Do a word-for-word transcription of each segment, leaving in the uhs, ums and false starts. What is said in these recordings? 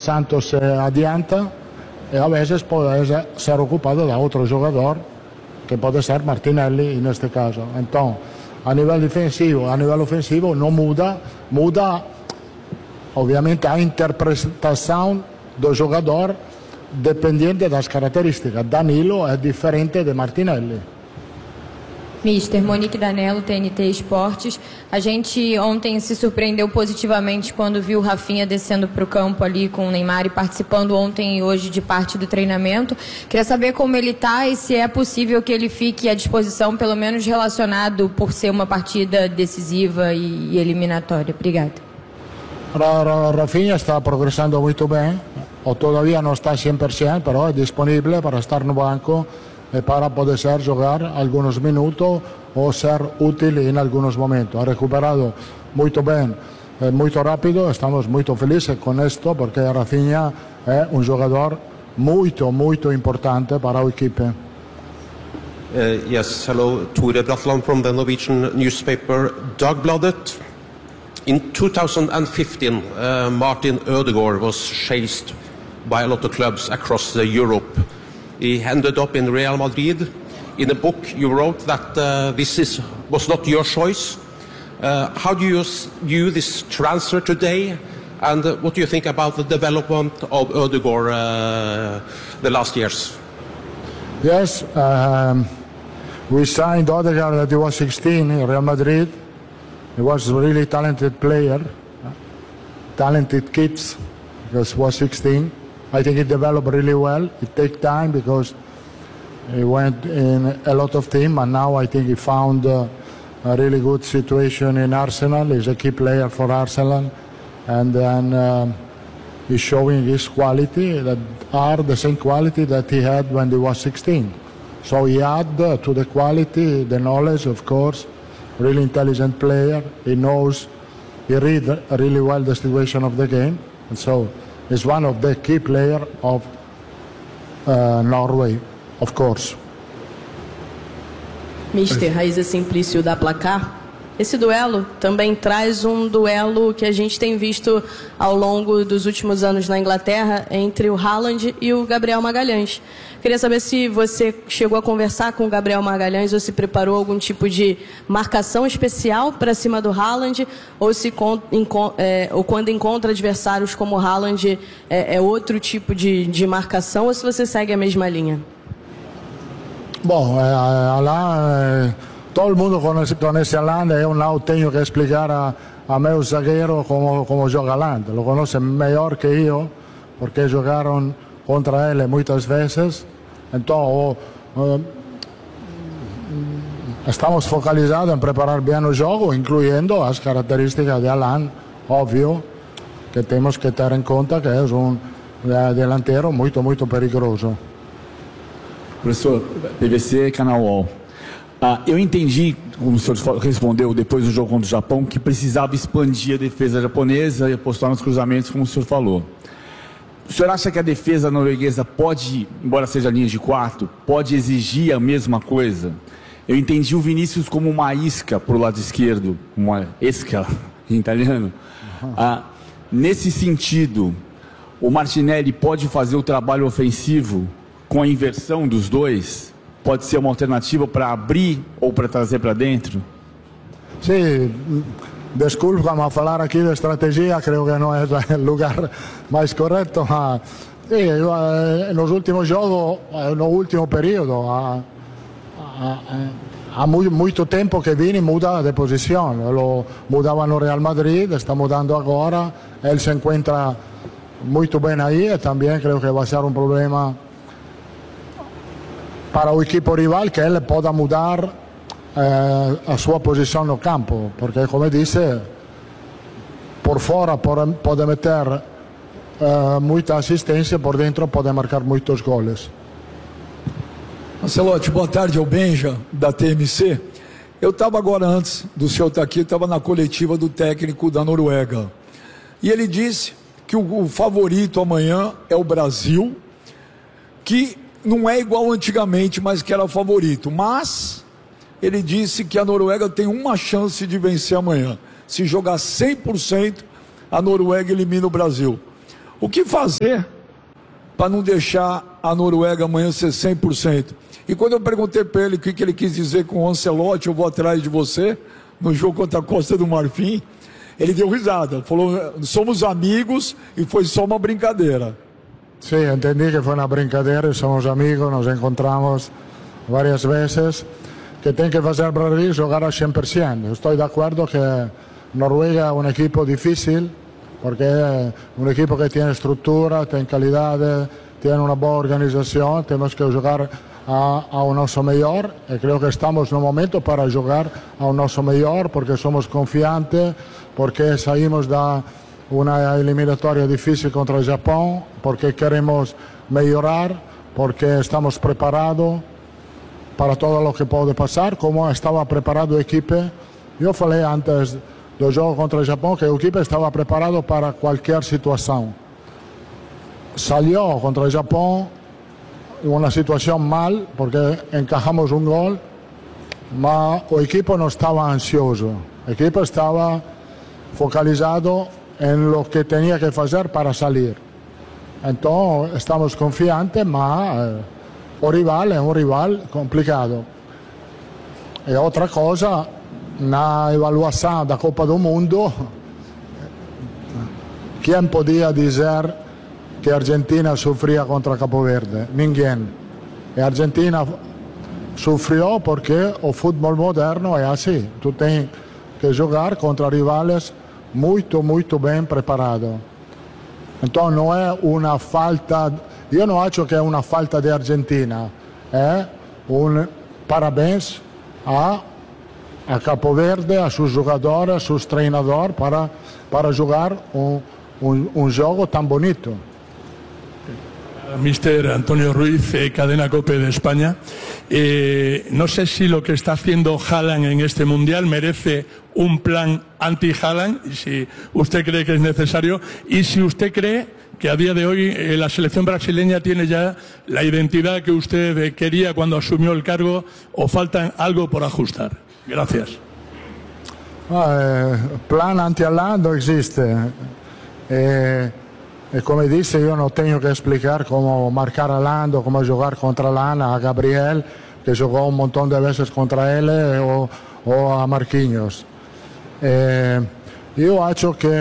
Santos se adianta y a veces puede ser ocupado de otro jugador, que puede ser Martinelli en este caso. Entonces, a nivel defensivo, a nivel ofensivo no muda, muda obviamente a interpretação do jogador dependendo das características. Danilo é diferente de Martinelli. Mister Monique Danello, T N T Esportes. A gente ontem se surpreendeu positivamente quando viu o Rafinha descendo para o campo ali com o Neymar e participando ontem e hoje de parte do treinamento. Queria saber como ele está e se é possível que ele fique à disposição, pelo menos relacionado por ser uma partida decisiva e, e eliminatória. Obrigada. Rafinha está progressando muito bem, ou todavía não está cem por cento, pero é disponível para estar no banco e para poder ser jogar algunos minutos ou ser útil em algunos momentos. Ha recuperado muito bem, eh, muito rápido. Estamos muito felizes com isto porque Rafinha é um jogador muito, muito importante para a equipe. Uh, yes, hello, Tore Bratland from the Norwegian newspaper Dagbladet. In two thousand fifteen, uh, Martin Ødegaard was chased by a lot of clubs across uh, Europe. He ended up in Real Madrid. In a book you wrote that uh, this is, was not your choice. Uh, how do you view this transfer today? And uh, what do you think about the development of Ødegaard uh, the last years? Yes, um, we signed Ødegaard that he was sixteen in Real Madrid. He was a really talented player, talented kids, because he was sixteen. I think he developed really well. It takes time because he went in a lot of teams, and now I think he found uh, a really good situation in Arsenal. He's a key player for Arsenal, and then uh, he's showing his quality that are the same quality that he had when he was sixteen. So he add uh, to the quality, the knowledge, of course. Really intelligent player. He knows, he read really well the situation of the game, and so is one of the key players of uh, Norway, of course. Mister Raíza Simplício da Placar. Esse duelo também traz um duelo que a gente tem visto ao longo dos últimos anos na Inglaterra entre o Haaland e o Gabriel Magalhães. Queria saber se você chegou a conversar com o Gabriel Magalhães ou se preparou algum tipo de marcação especial para cima do Haaland, ou se é, ou quando encontra adversários como o Haaland é, é outro tipo de, de marcação, ou se você segue a mesma linha? Bom, é, lá... É... Todo el mundo conoce, conoce a Haaland, eu não tenho que explicar a, a meu zagueiro como, como joga Haaland. Lo conhece melhor que eu, porque jogaram contra ele muitas vezes. Então, uh, estamos focalizados em preparar bem o jogo, incluindo as características de Haaland. Óbvio que temos que ter em conta que é um delantero muito, muito perigoso. Professor, P V C, Canal U O L. Ah, eu entendi, como o senhor respondeu depois do jogo contra o Japão, que precisava expandir a defesa japonesa e apostar nos cruzamentos, como o senhor falou. O senhor acha que a defesa norueguesa pode, embora seja linha de quatro, pode exigir a mesma coisa? Eu entendi o Vinícius como uma isca para o lado esquerdo, uma esca em italiano. Ah, nesse sentido, o Martinelli pode fazer o trabalho ofensivo com a inversão dos dois? Pode ser uma alternativa para abrir ou para trazer para dentro? Sim, desculpe, vamos falar aqui de estratégia, creio que não é o lugar mais correto. Mas, sim, nos últimos jogos, no último período, há, há, há muito, muito tempo que Vini muda de posição. Lo mudava no Real Madrid, está mudando agora. Ele se encontra muito bem aí e também creio que vai ser um problema para o equipo rival, que ele possa mudar eh, a sua posição no campo, porque, como disse, por fora pode, pode meter eh, muita assistência, por dentro pode marcar muitos goles. Marcelotti, boa tarde, é o Benja, da T M C. Eu estava agora, antes do senhor estar aqui, estava na coletiva do técnico da Noruega, e ele disse que o, o favorito amanhã é o Brasil, que não é igual antigamente, mas que era favorito. Mas ele disse que a Noruega tem uma chance de vencer amanhã. Se jogar cem por cento, a Noruega elimina o Brasil. O que fazer para não deixar a Noruega amanhã ser cem por cento? E quando eu perguntei para ele o que, que ele quis dizer com o Ancelotti, eu vou atrás de você, no jogo contra a Costa do Marfim, ele deu risada, falou, somos amigos e foi só uma brincadeira. Sí, entendí que fue una brincadeira, somos amigos, nos encontramos varias veces. Que tem que hacer Brasil jugar a cem por ciento. Estoy de acuerdo que Noruega es un equipo difícil, porque es un equipo que tiene estructura, tiene calidad, tiene una buena organización, tenemos que jugar a, a un nosso mejor, y creo que estamos en un momento para jugar a un nosso mejor, porque somos confiantes, porque salimos de una eliminatoria difícil contra el Japón, porque queremos mejorar, porque estamos preparados para todo lo que puede pasar, como estaba preparado el equipo. Yo falei antes del juego contra el Japón que el equipo estaba preparado para cualquier situación. Salió contra el Japón en una situación mal, porque encajamos un gol, pero el equipo no estaba ansioso. El equipo estaba focalizado en lo que tenía que hacer para salir. Entonces, estamos confiantes, pero o rival è un rival complicato. E altra cosa, na evaluação da Copa do Mundo, quem podia dizer que a Argentina sofria contra Cabo Verde? Ninguém. E a Argentina sofreu porque o futebol moderno é assim. Tu tens que jogar contra rivais muito, muito bem preparados. Então não é uma falta. Io non acho che è una falta di Argentina, è un parabéns a, a Capo Verde, a seus jogadores, a seus treinadores para, para jogar un, un, un gioco tan bonito. Mister Antonio Ruiz, eh, Cadena COPE de España. Eh, no sé si lo que está haciendo Haaland en este Mundial merece un plan anti-Haaland, si usted cree que es necesario, y si usted cree que a día de hoy eh, la selección brasileña tiene ya la identidad que usted eh, quería cuando asumió el cargo, o falta algo por ajustar. Gracias. Eh, plan anti-Haaland non esiste. Eh, e come disse, io non tengo che spiegare come marcare Haaland o come giocare contro Haaland a Gabriel, che giocò un montón de veces contra él, o, o a Marquinhos. Eh, io acho che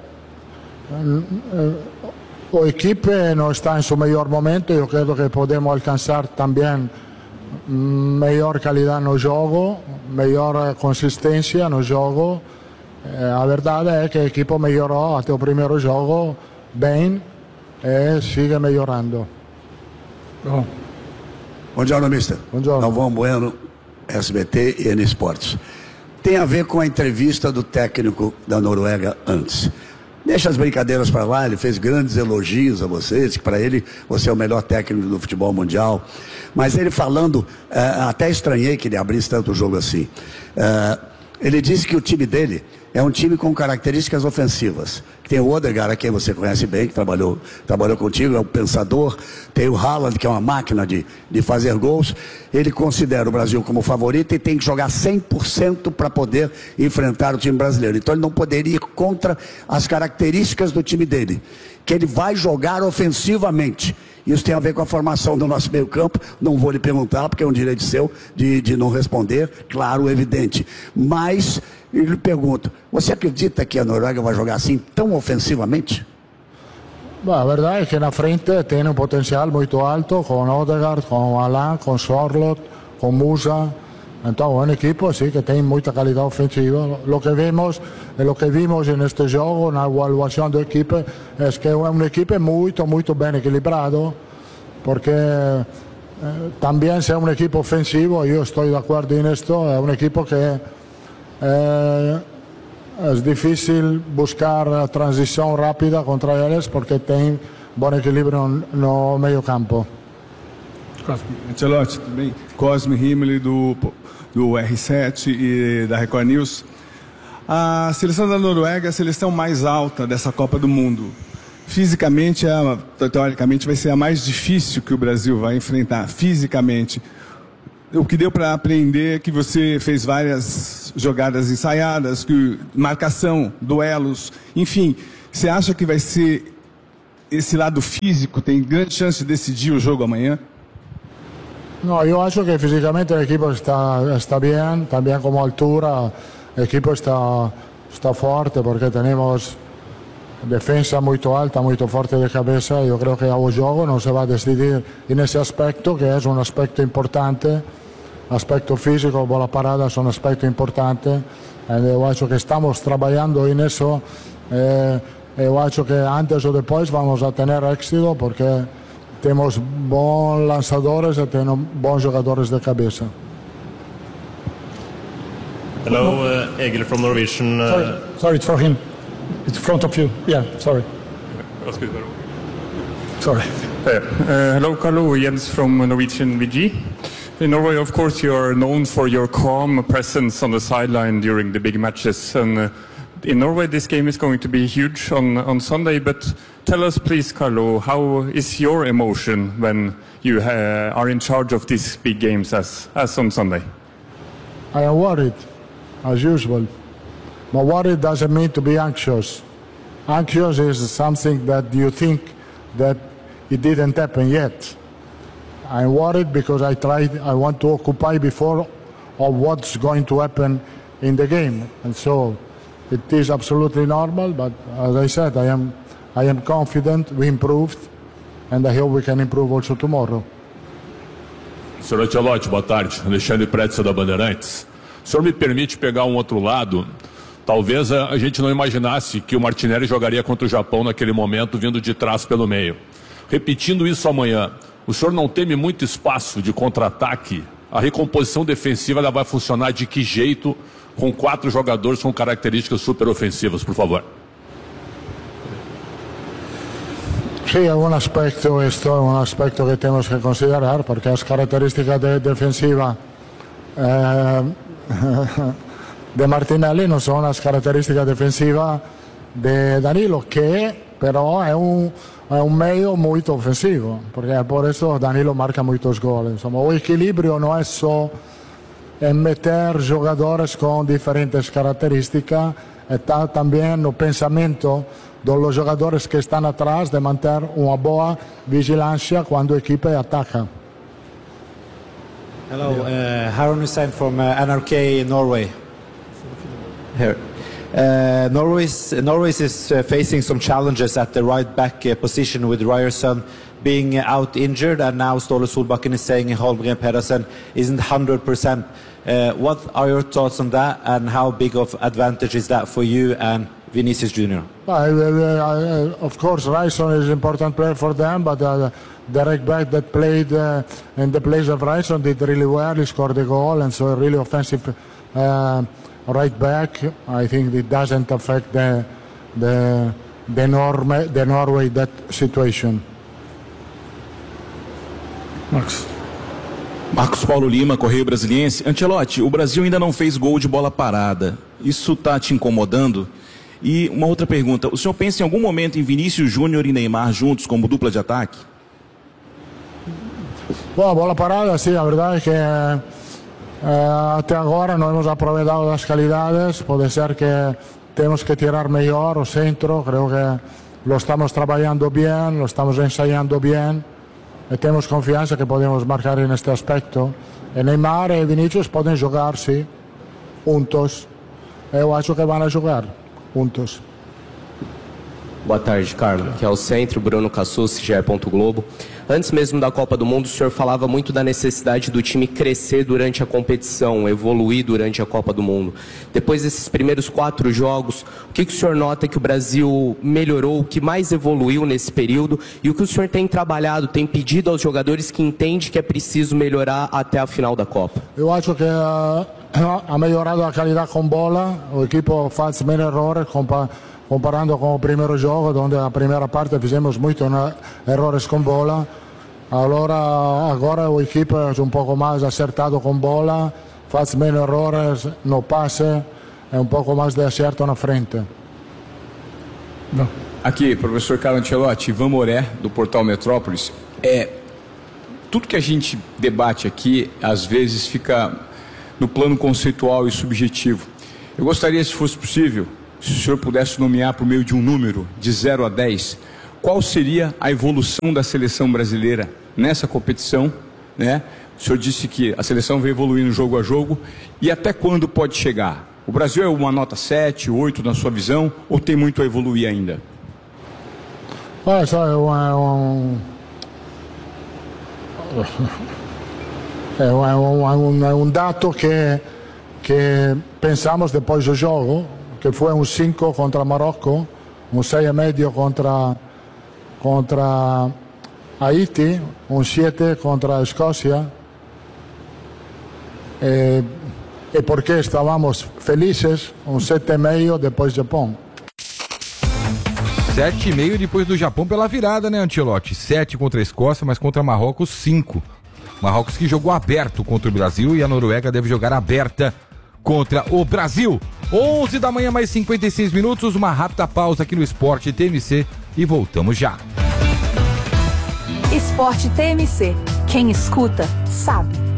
eh, o equipo no está en su mejor momento. Yo creo que podemos alcanzar también mejor calidad no juego, mejor consistencia no juego. Eh, la verdad es que el equipo mejoró hasta el primer juego bien e sigue mejorando. Bom. Buongiorno, mister. Buongiorno. Galvão Bueno, S B T e N Sports. Tem a ver com a entrevista do técnico da Noruega antes. Deixa as brincadeiras para lá, ele fez grandes elogios a vocês, que para ele você é o melhor técnico do futebol mundial. Mas ele falando, uh, até estranhei que ele abrisse tanto o jogo assim. Uh, ele disse que o time dele é um time com características ofensivas. Tem o Odegaard, a quem você conhece bem, que trabalhou, trabalhou contigo, é um pensador. Tem o Haaland, que é uma máquina de, de fazer gols. Ele considera o Brasil como favorito e tem que jogar cem por cento para poder enfrentar o time brasileiro. Então ele não poderia ir contra as características do time dele, que ele vai jogar ofensivamente. Isso tem a ver com a formação do nosso meio campo. Não vou lhe perguntar, porque é um direito seu de, de não responder, claro, evidente. Mas eu lhe pergunto, você acredita que a Noruega vai jogar assim tão ofensivamente? Beh, la verdad es que na frente tiene un potencial muito alto, con Odegaard, con Alain, con Sorloth, con Musa. Entonces, un equipo sí que tiene mucha calidad ofensiva. Lo que vemos, lo que vimos en este juego, en la evaluación del equipo, es que es un equipo muy, muy bien equilibrado, porque eh, también sea un equipo ofensivo, yo estoy de acuerdo en esto, es un equipo que eh, es difícil buscar transición rápida contra ellos, porque tienen buen equilibrio no medio campo. Ancelotti, tudo bem? Cosme Rimoli do, do R sete e da Record News. A seleção da Noruega é a seleção mais alta dessa Copa do Mundo. Fisicamente, é, teoricamente, vai ser a mais difícil que o Brasil vai enfrentar, fisicamente. O que deu para aprender é que você fez várias jogadas ensaiadas, que, marcação, duelos, enfim. Você acha que vai ser esse lado físico tem grande chance de decidir o jogo amanhã? No, yo acho que físicamente el equipo está, está bien, también como altura, el equipo está, está fuerte porque tenemos defensa muy alta, muy fuerte de cabeza. Yo creo que el juego no se va a decidir en ese aspecto, que es un aspecto importante. Aspecto físico, bola parada es un aspecto importante. Yo acho que estamos trabajando en eso. Eh, yo acho que antes o después vamos a tener éxito porque tenemos buenos lanzadores y tenemos buenos jugadores de cabeza. Hello, uh, Egil from Norwegian. Uh... Sorry, sorry, it's for him. It's in front of you. Yeah, sorry. Sorry. Uh, uh, hello, Carlo. Jens from Norwegian V G. In Norway, of course, you are known for your calm presence on the sideline during the big matches. And uh, in Norway, this game is going to be huge on, on Sunday. But tell us, please, Carlo, how is your emotion when you uh, are in charge of these big games as, as on Sunday? I am worried, as usual. But worried doesn't mean to be anxious. Anxious is something that you think that it didn't happen yet. I'm worried because I tried, I want to occupy before of what's going to happen in the game. And so it is absolutely normal, but as I said, I am, I am confident we improved, and I hope we can improve also tomorrow. senhor Ancelotti, boa tarde. Alexandre Pretzel da Bandeirantes. O senhor me permite pegar um outro lado? Talvez a, a gente não imaginasse que o Martinelli jogaria contra o Japão naquele momento, vindo de trás pelo meio. Repetindo isso amanhã, o senhor não teme muito espaço de contra-ataque? A recomposição defensiva ela vai funcionar de que jeito com quatro jogadores com características super ofensivas, por favor? Sí, algún aspecto, esto es un aspecto que tenemos que considerar porque las características de defensiva eh, de Martinelli no son las características defensivas de Danilo, que pero es un, es un medio muy ofensivo, porque por eso Danilo marca muchos goles. Insomma, el equilibrio no es solo en meter jugadores con diferentes características, está también el pensamiento de los jugadores que están atrás de mantener una buena vigilancia cuando el equipo ataca. Hello, uh, Harun Hussein from uh, N R K Norway. Here. Uh, Norway is uh, facing some challenges at the right back uh, position with Ryerson being uh, out injured, and now Ståle Solbakken is saying Holmgren Pedersen isn't one hundred percent. Uh, what are your thoughts on that, and how big of advantage is that for you and Vinicius Junior? Uh, uh, of course, Ryerson is an important player for them, but uh, the right back that played uh, in the place of Ryerson did really well. He scored a goal, and so a really offensive uh, right back. I think it doesn't affect the the the, Norme, the Norway that situation. Marcos. Marcos Paulo Lima, Correio Brasiliense. Ancelotti, o Brasil ainda não fez gol de bola parada. Isso está te incomodando? E uma outra pergunta, o senhor pensa em algum momento em Vinícius Júnior e Neymar juntos como dupla de ataque? Bueno, bola parada, sí, la verdad es que eh, hasta ahora no hemos aprovechado las calidades. Puede ser que tenemos que tirar mejor o centro. Creo que lo estamos trabajando bien, lo estamos ensayando bien. Y tenemos confianza que podemos marcar en este aspecto. E Neymar e Vinícius podem jogar, sim, juntos. Eu acho que vão jogar juntos. Boa tarde, Carlos. Aqui é o Centro, Bruno Cassucci, G E. Globo. Antes mesmo da Copa do Mundo, o senhor falava muito da necessidade do time crescer durante a competição, evoluir durante a Copa do Mundo. Depois desses primeiros quatro jogos, o que, que o senhor nota que o Brasil melhorou, o que mais evoluiu nesse período e o que o senhor tem trabalhado, tem pedido aos jogadores que entende que é preciso melhorar até a final da Copa? Eu acho que uh, ha melhorado a qualidade com bola, o equipo faz menos errores comparando com o primeiro jogo, onde a primeira parte fizemos muitos errores com bola. Allora, agora o equipo é um pouco mais acertado com bola, faz menos errores no passe, é um pouco mais de acerto na frente. Não. Aqui, professor Carlo Ancelotti, Ivan Moré, do Portal Metrópolis. É, tudo que a gente debate aqui, às vezes, fica no plano conceitual e subjetivo. Eu gostaria, se fosse possível, se o senhor pudesse nomear por meio de um número, de zero a dez, qual seria a evolução da seleção brasileira nessa competição, né? O senhor disse que a seleção vem evoluindo jogo a jogo, e até quando pode chegar? O Brasil é uma nota sete, oito na sua visão, ou tem muito a evoluir ainda? Olha só, é um, é um, é um, é um dado que, que pensamos depois do jogo, que foi um cinco contra Marrocos, um seis e meio contra, contra Haiti, um sete contra a Escócia. E, e porque estávamos felizes, um sete e meio depois do Japão. sete e meio depois do Japão pela virada, né, Ancelotti? sete contra a Escócia, mas contra Marrocos, cinco. Marrocos que jogou aberto contra o Brasil, e a Noruega deve jogar aberta contra o Brasil. onze da manhã, mais cinquenta e seis minutos, uma rápida pausa aqui no Esporte T M C e voltamos já. Esporte T M C. Quem escuta, sabe.